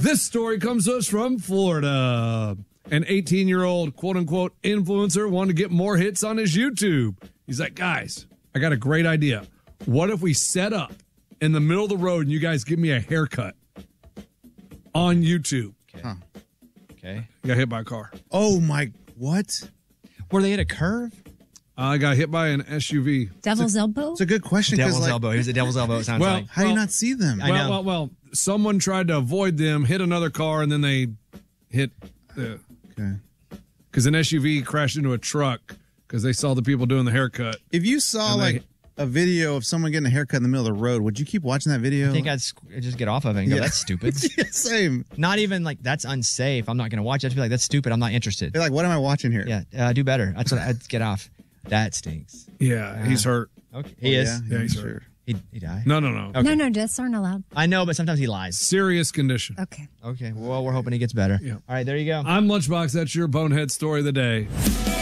This story comes to us from Florida. An 18-year-old quote-unquote influencer wanted to get more hits on his YouTube. He's like, guys, I got a great idea. What if we set up in the middle of the road and you guys give me a haircut on YouTube? Okay. Huh. Okay. He got hit by a car. Oh, my, what? Were they at a curve? I got hit by an SUV. Devil's elbow? It's a good question. Devil's elbow. Here's a devil's elbow, it sounds Well, like. How do you not see them? I know. Well, someone tried to avoid them, hit another car, and then they hit the... Okay. Because an SUV crashed into a truck because they saw the people doing the haircut. If you saw And like a video of someone getting a haircut in the middle of the road, would you keep watching that video? I think I'd just get off of it and go, that's stupid. Yeah, same. Not even like, that's unsafe. I'm not going to watch it. I'd be like, that's stupid. I'm not interested. They're like, what am I watching here? Yeah, do better. That's what I'd get off. That stinks. Yeah, he's hurt. Okay. He is? Yeah, he's sure. hurt. He died? No. Okay. No, deaths aren't allowed. I know, but sometimes he lies. Serious condition. Okay. Okay, well, we're hoping he gets better. Yeah. All right, there you go. I'm Lunchbox. That's your bonehead story of the day.